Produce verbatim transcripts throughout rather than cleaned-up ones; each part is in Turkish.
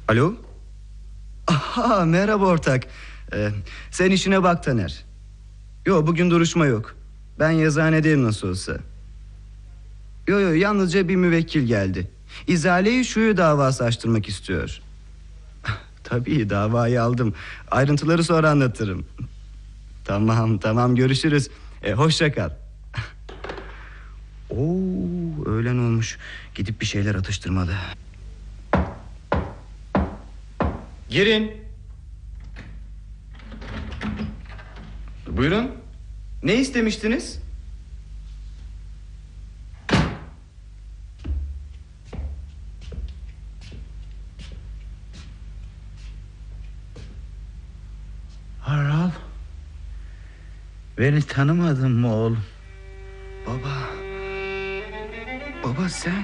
Alo? Aha, merhaba ortak. Ee, sen işine bak Taner. Yo, bugün duruşma yok. Ben yazıhanedeyim nasıl olsa. Yo yo, yalnızca bir müvekkil geldi. İzale-i şuyu davası açtırmak istiyor. Tabii, davayı aldım. Ayrıntıları sonra anlatırım. Tamam tamam, görüşürüz. Ee, hoşça kal. Oo, öğlen olmuş. Gidip bir şeyler atıştırmalı. Girin. Buyurun. Ne istemiştiniz? Aral, beni tanımadın mı oğlum? Baba. Baba sen.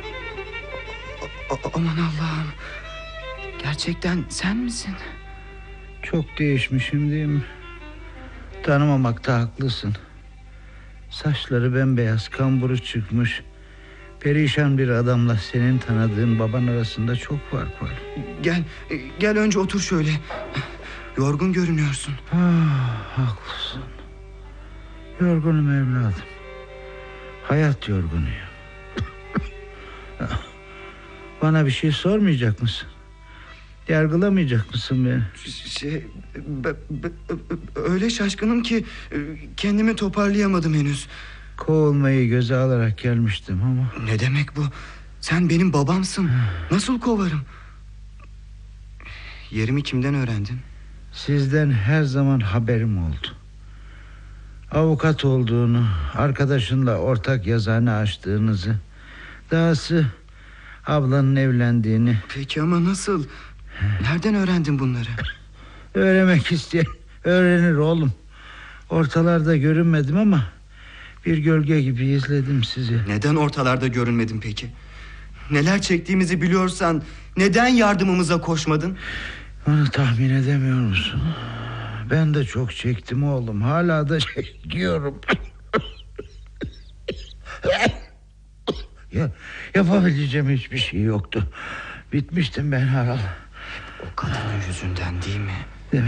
A- a- aman Allah'ım. Gerçekten sen misin? Çok değişmişim değil mi? Tanımamakta haklısın. Saçları bembeyaz, kamburu çıkmış, perişan bir adamla senin tanıdığın baban arasında çok fark var. Gel, gel önce otur şöyle. Yorgun görünüyorsun. Ah, haklısın. Yorgunum evladım. Hayat yorgunuyum. Bana bir şey sormayacak mısın? Yargılamayacak mısın beni? Şey, be- be- öyle şaşkınım ki kendimi toparlayamadım henüz. Kovulmayı göze alarak gelmiştim ama... Ne demek bu? Sen benim babamsın. Nasıl kovarım? Yerimi kimden öğrendin? Sizden her zaman haberim oldu. Avukat olduğunu, arkadaşınla ortak yazıhane açtığınızı, dahası ablanın evlendiğini... Peki ama nasıl? Nereden öğrendin bunları? Öğrenmek isteyen öğrenir oğlum. Ortalarda görünmedim ama bir gölge gibi izledim sizi. Neden ortalarda görünmedin peki? Neler çektiğimizi biliyorsan neden yardımımıza koşmadın? Onu tahmin edemiyor musun? Ben de çok çektim oğlum. Hala da çekiyorum. Ya, yapabileceğim hiçbir şey yoktu. Bitmiştim ben Aral. O kadının yüzünden değil mi?